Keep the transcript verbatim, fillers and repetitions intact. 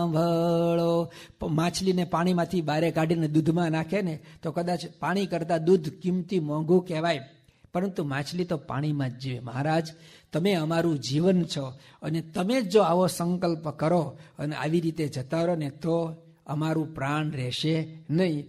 સાંભળો, માછલીને પાણીમાંથી બહાર કાઢીને દૂધમાં નાખે ને તો કદાચ પાણી કરતાં દૂધ કિંમતી મોંઘું કહેવાય, પરંતુ માછલી તો પાણીમાં જ જીવે. મહારાજ, તમે અમારું જીવન છો અને તમે જો આવો સંકલ્પ કરો અને આવી રીતે જતા રહો ને તો અમારું પ્રાણ રહેશે નહીં.